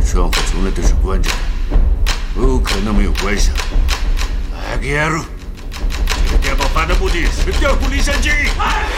窗户从来都是关着的，不可能没有关上。阿格亚鲁，这个电报发的目的是调虎离山计。